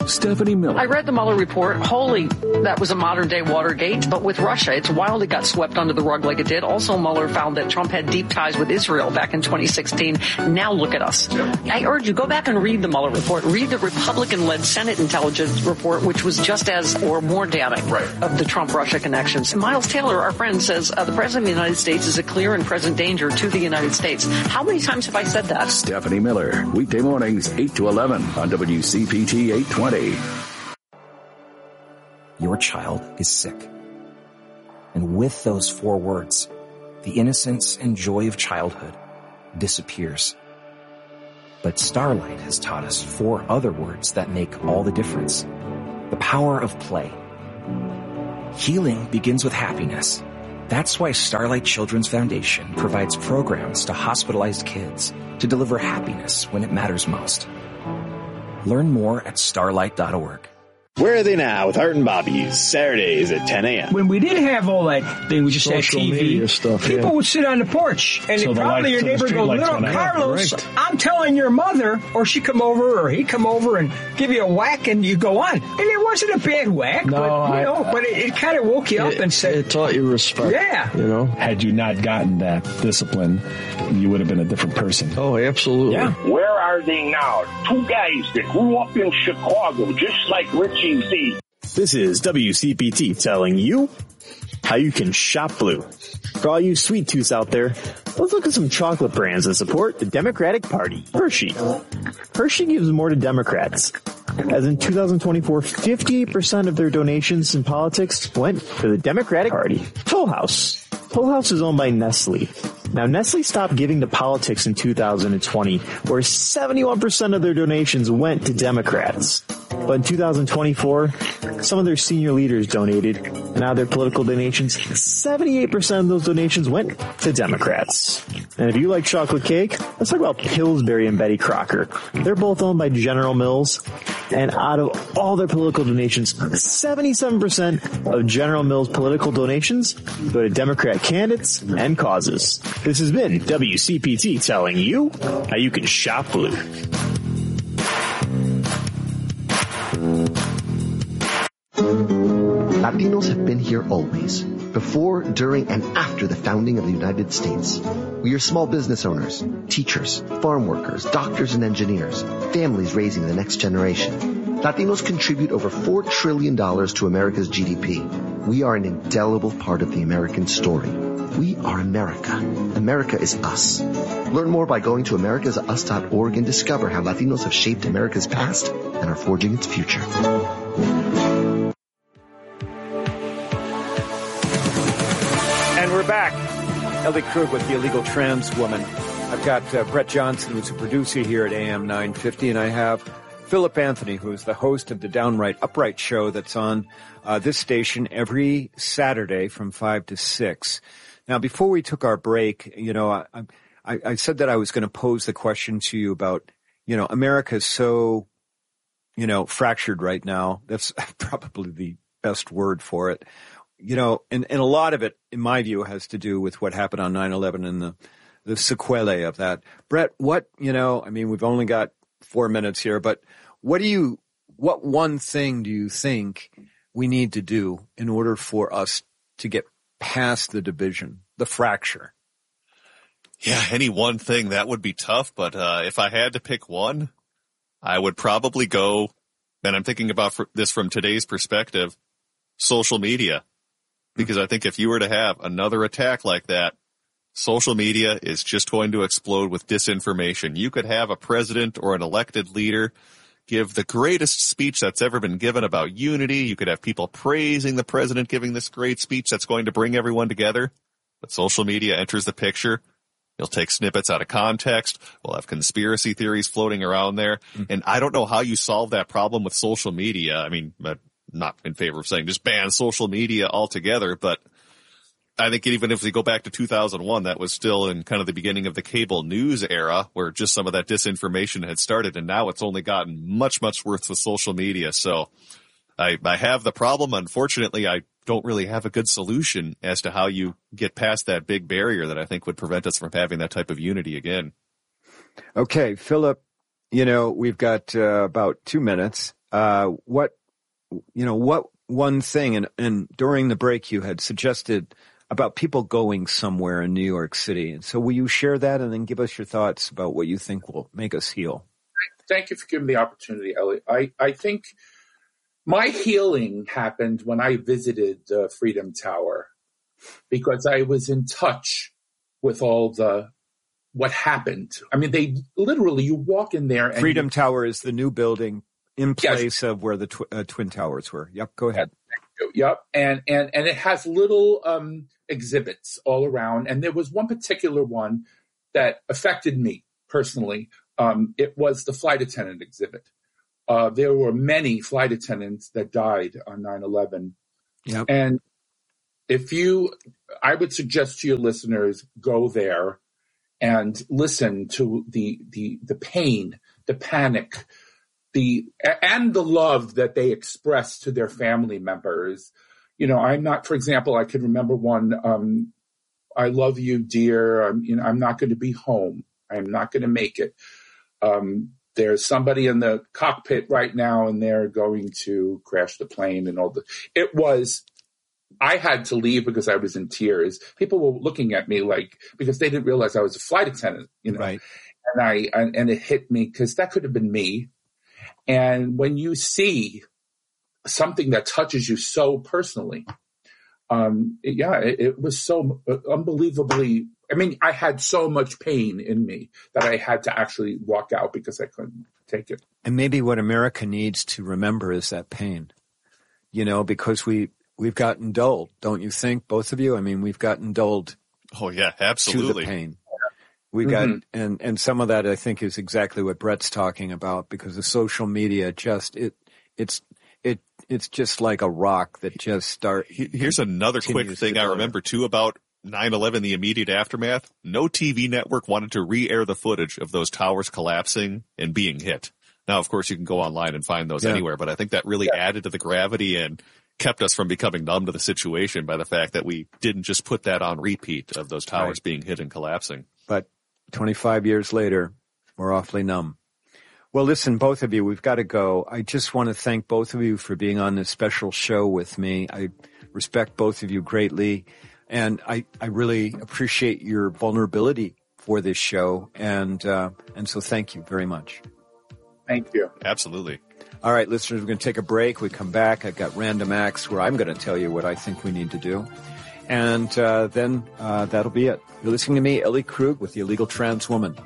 Stephanie Miller. I read the Mueller report. Holy, that was a modern-day Watergate. But with Russia, it's wild it got swept under the rug like it did. Also, Mueller found that Trump had deep ties with Israel back in 2016. Now look at us. I urge you, go back and read the Mueller report. Read the Republican-led Senate intelligence report, which was just as or more damning of the Trump-Russia connections. Miles Taylor, our friend, says the President of the United States is a clear and present danger to the United States. How many times have I said that? Stephanie Miller, weekday mornings, 8 to 11 on WCPT 820. Your child is sick. And with those 4 words, the innocence and joy of childhood disappears. But Starlight has taught us 4 other words that make all the difference. The power of play. Healing begins with happiness. That's why Starlight Children's Foundation provides programs to hospitalized kids to deliver happiness when it matters most. Learn more at starlight.org. Where are they now with Art and Bobby's Saturdays at 10 a.m. When we didn't have all that thing, we just had TV. Stuff, people would sit on the porch, and so probably your neighbor would go, "Little Carlos, I'm telling your mother," or she'd come over, or he'd come over and give you a whack, and you go on. And it wasn't a bad whack, but it kind of woke you up and said, it taught you respect. Yeah, you know, had you not gotten that discipline, you would have been a different person. Oh, absolutely. Yeah. Where are they now? 2 guys that grew up in Chicago, just like Richie Z. This is WCPT telling you how you can shop blue. For all you sweet tooths out there, let's look at some chocolate brands that support the Democratic Party. Hershey. Hershey gives more to Democrats. As in 2024, 58% of their donations in politics went to the Democratic Party. Toll House. Toll House is owned by Nestle. Now, Nestle stopped giving to politics in 2020, where 71% of their donations went to Democrats. But in 2024, some of their senior leaders donated, and out of their political donations, 78% of those donations went to Democrats. And if you like chocolate cake, let's talk about Pillsbury and Betty Crocker. They're both owned by General Mills, and out of all their political donations, 77% of General Mills' political donations go to Democrat candidates and causes. This has been WCPT telling you how you can shop blue. Latinos have been here always, before, during, and after the founding of the United States. We are small business owners, teachers, farm workers, doctors and engineers, families raising the next generation. Latinos contribute over $4 trillion to America's GDP. We are an indelible part of the American story. We are America. America is us. Learn more by going to americasus.org and discover how Latinos have shaped America's past and are forging its future. And we're back. Ellie Krug with the Illegal Trans Woman. I've got Brett Johnson, who's a producer here at AM 950, and I have Philip Anthony, who's the host of the Downright Upright show that's on this station every Saturday from 5 to 6. Now, before we took our break, I said that I was going to pose the question to you about, America is so, fractured right now. That's probably the best word for it. And a lot of it, in my view, has to do with what happened on 9/11 and the sequelae of that. Brett, we've only got 4 minutes here, but what one thing do you think we need to do in order for us to get past the division, the fracture? Yeah, any one thing, that would be tough, but if I had to pick one, I would probably go, and I'm thinking about this from today's perspective, social media. Because I think if you were to have another attack like that, social media is just going to explode with disinformation. You could have a president or an elected leader give the greatest speech that's ever been given about unity. You could have people praising the president giving this great speech that's going to bring everyone together. But social media enters the picture. You'll take snippets out of context. We'll have conspiracy theories floating around there. And I don't know how you solve that problem with social media. I mean, not in favor of saying just ban social media altogether, but I think even if we go back to 2001, that was still in kind of the beginning of the cable news era where just some of that disinformation had started, and now it's only gotten much, much worse with social media. So I have the problem. Unfortunately, I don't really have a good solution as to how you get past that big barrier that I think would prevent us from having that type of unity again. Okay, Philip, we've got about 2 minutes. what one thing, and during the break you had suggested about people going somewhere in New York City. And so will you share that and then give us your thoughts about what you think will make us heal? Thank you for giving me the opportunity, Ellie. I think my healing happened when I visited the Freedom Tower, because I was in touch with all what happened. I mean, they literally, you walk in there. And Freedom Tower is the new building in place of where the Twin Towers were. Yep, go ahead. Yep, and it has little exhibits all around. And there was one particular one that affected me personally. It was the flight attendant exhibit. There were many flight attendants that died on 9/11. Yep. And I would suggest to your listeners, go there and listen to the pain, the panic, and the love that they express to their family members. For example, I can remember one, I love you, dear. I'm not going to be home. I'm not going to make it. There's somebody in the cockpit right now and they're going to crash the plane and all I had to leave because I was in tears. People were looking at me because they didn't realize I was a flight attendant, Right. And it hit me because that could have been me. And when you see something that touches you so personally, it was so unbelievably. I mean, I had so much pain in me that I had to actually walk out because I couldn't take it. And maybe what America needs to remember is that pain, because we've gotten dulled, don't you think, both of you? I mean, we've gotten dulled. Oh yeah, absolutely. To the pain. We got, and some of that I think is exactly what Brett's talking about, because the social media it's just like a rock that just starts. Here's another quick thing I remember too about 9/11, the immediate aftermath. No TV network wanted to re-air the footage of those towers collapsing and being hit. Now, of course, you can go online and find those anywhere, but I think that really added to the gravity and kept us from becoming numb to the situation by the fact that we didn't just put that on repeat of those towers being hit and collapsing. But 25 years later, we're awfully numb. Well, listen, both of you, we've got to go. I just want to thank both of you for being on this special show with me. I respect both of you greatly, and I really appreciate your vulnerability for this show, and so thank you very much. Thank you. Absolutely. All right, listeners, we're going to take a break. We come back. I've got Random Acts where I'm going to tell you what I think we need to do. And then that'll be it. You're listening to me, Ellie Krug, with The Illegal Trans Woman.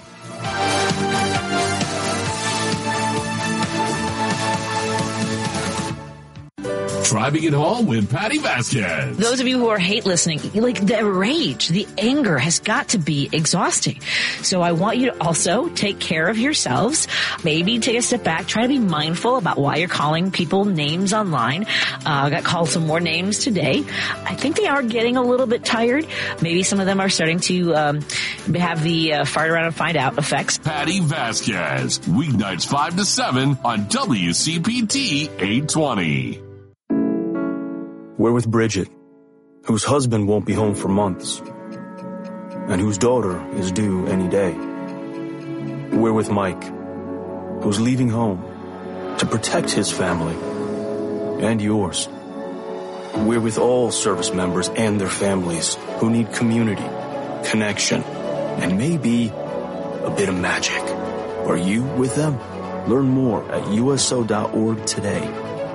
Try being at home with Patty Vasquez. Those of you who are hate listening, the rage, the anger has got to be exhausting. So I want you to also take care of yourselves. Maybe take a step back. Try to be mindful about why you're calling people names online. I got called some more names today. I think they are getting a little bit tired. Maybe some of them are starting to have the fart around and find out effects. Patty Vasquez, weeknights 5 to 7 on WCPT 820. We're with Bridget, whose husband won't be home for months, and whose daughter is due any day. We're with Mike, who's leaving home to protect his family and yours. We're with all service members and their families who need community, connection, and maybe a bit of magic. Are you with them? Learn more at USO.org today.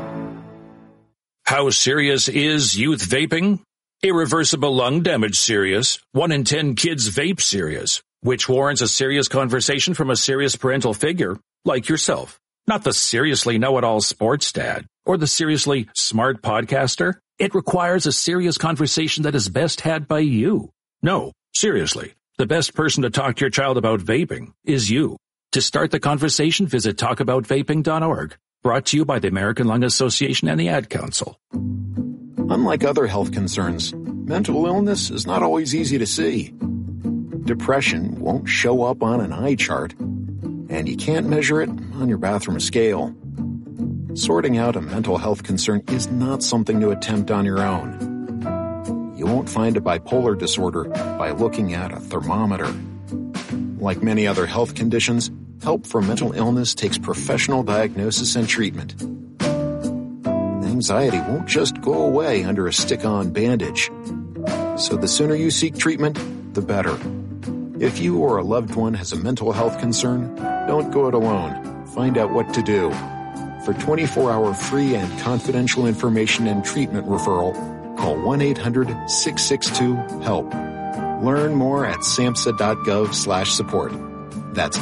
How serious is youth vaping? Irreversible lung damage serious. 1 in 10 kids vape serious, which warrants a serious conversation from a serious parental figure like yourself. Not the seriously know-it-all sports dad or the seriously smart podcaster. It requires a serious conversation that is best had by you. No, seriously, the best person to talk to your child about vaping is you. To start the conversation, visit talkaboutvaping.org. Brought to you by the American Lung Association and the Ad Council. Unlike other health concerns, mental illness is not always easy to see. Depression won't show up on an eye chart, and you can't measure it on your bathroom scale. Sorting out a mental health concern is not something to attempt on your own. You won't find a bipolar disorder by looking at a thermometer. Like many other health conditions, Help for mental illness takes professional diagnosis and treatment. Anxiety won't just go away under a stick-on bandage. So the sooner you seek treatment, the better. If you or a loved one has a mental health concern, don't go it alone. Find out what to do. For 24-hour free and confidential information and treatment referral, call 1-800-662-HELP. Learn more at samhsa.gov/support. That's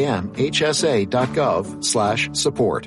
samhsa.gov/support.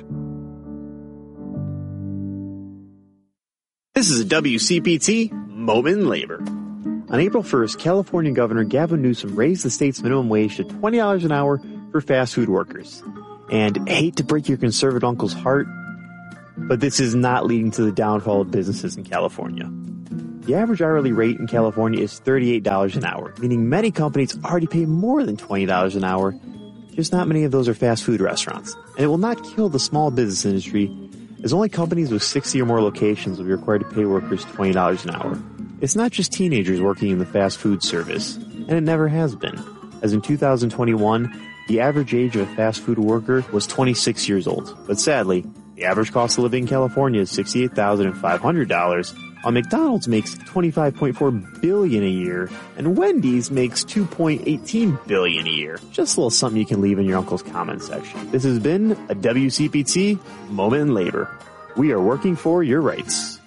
This is a WCPT Moment in Labor. On April 1st, California Governor Gavin Newsom raised the state's minimum wage to $20 an hour for fast food workers. And I hate to break your conservative uncle's heart, but this is not leading to the downfall of businesses in California. The average hourly rate in California is $38 an hour, meaning many companies already pay more than $20 an hour. Just not many of those are fast food restaurants. And it will not kill the small business industry, as only companies with 60 or more locations will be required to pay workers $20 an hour. It's not just teenagers working in the fast food service, and it never has been, as in 2021, the average age of a fast food worker was 26 years old. But sadly, the average cost of living in California is $68,500, while McDonald's makes $25.4 billion a year, and Wendy's makes $2.18 billion a year. Just a little something you can leave in your uncle's comment section. This has been a WCPT Moment in Labor. We are working for your rights.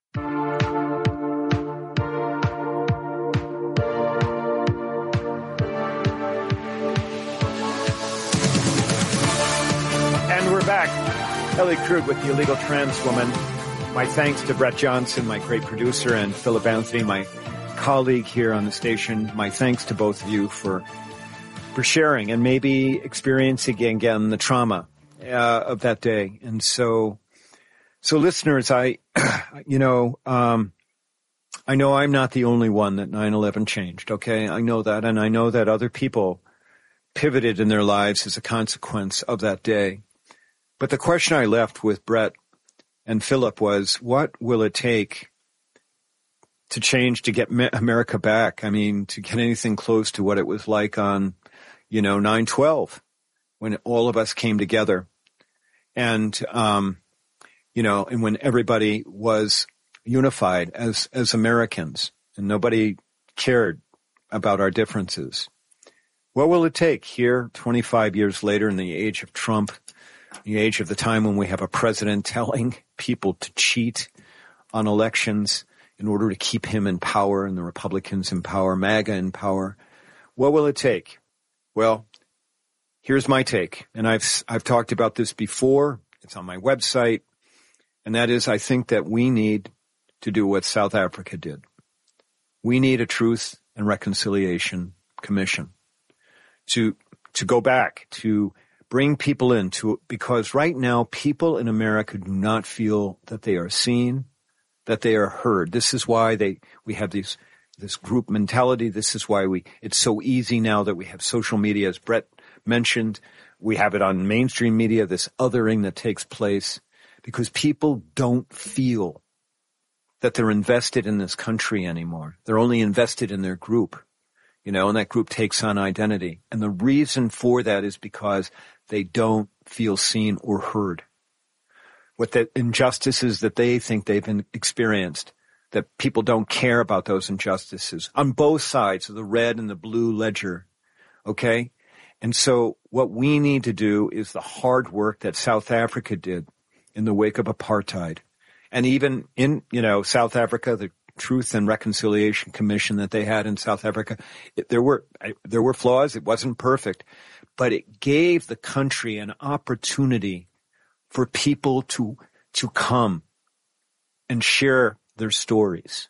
And we're back. Ellie Krug with the Illegal Trans Woman. My thanks to Brett Johnson, my great producer, and Philip Anthony, my colleague here on the station. My thanks to both of you for sharing and maybe experiencing again the trauma of that day. And so listeners, I know I'm not the only one that 9/11 changed. Okay, I know that, and I know that other people pivoted in their lives as a consequence of that day. But the question I left with Brett and Philip was, what will it take to change, to get America back? I mean, to get anything close to what it was like on, 9/12, when all of us came together and, and when everybody was unified as Americans and nobody cared about our differences. What will it take here 25 years later in the age of Trump, the age of the time when we have a president telling people to cheat on elections in order to keep him in power and the Republicans in power, MAGA in power? What will it take? Well, here's my take, and I've talked about this before. It's on my website, and that is, I think that we need to do what South Africa did. We need a Truth and Reconciliation Commission to go back, to bring people in, because right now people in America do not feel that they are seen, that they are heard. This is why we have this group mentality. This is why it's so easy now that we have social media, as Brett mentioned. We have it on mainstream media, this othering that takes place, because people don't feel that they're invested in this country anymore. They're only invested in their group, and that group takes on identity. And the reason for that is because they don't feel seen or heard. What the injustices that they think they've been experienced, that people don't care about those injustices on both sides of the red and the blue ledger. Okay? And so what we need to do is the hard work that South Africa did in the wake of apartheid. And even in, South Africa, the Truth and Reconciliation Commission that they had in South Africa, there were flaws. It wasn't perfect, but it gave the country an opportunity for people to come and share their stories.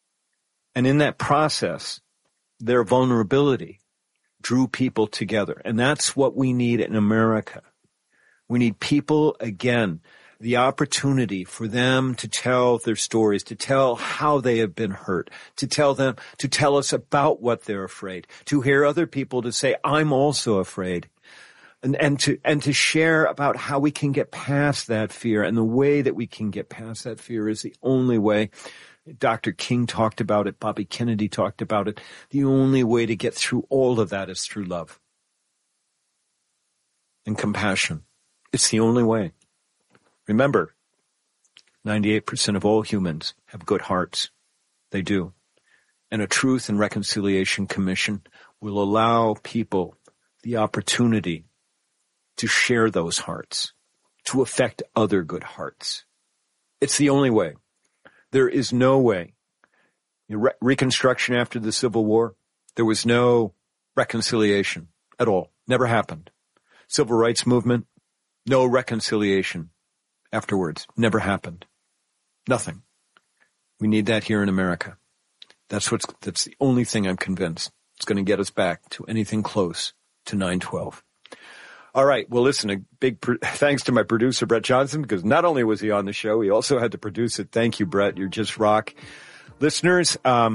And in that process, their vulnerability drew people together. And that's what we need in America. We need people, again, the opportunity for them to tell their stories, to tell how they have been hurt, to tell us about what they're afraid, to hear other people to say, I'm also afraid, and to share about how we can get past that fear. And the way that we can get past that fear is the only way. Dr. King talked about it. Bobby Kennedy talked about it. The only way to get through all of that is through love. and compassion. It's the only way. Remember, 98% of all humans have good hearts. They do. And a Truth and Reconciliation Commission will allow people the opportunity to share those hearts, to affect other good hearts. It's the only way. There is no way. Reconstruction after the Civil War, there was no reconciliation at all. Never happened. Civil rights movement, no reconciliation afterwards. Never happened. Nothing. We need that here in America. That's the only thing I'm convinced. It's going to get us back to anything close to 9/12. All right. Well, listen, a big thanks to my producer, Brett Johnson, because not only was he on the show, he also had to produce it. Thank you, Brett. You're just rock. Listeners,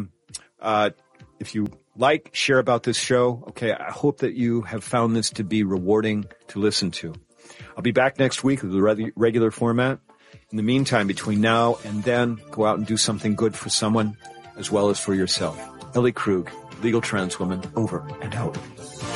if you share about this show, okay, I hope that you have found this to be rewarding to listen to. I'll be back next week with the regular format. In the meantime, between now and then, go out and do something good for someone as well as for yourself. Ellie Krug, Legal Trans Woman, over and out.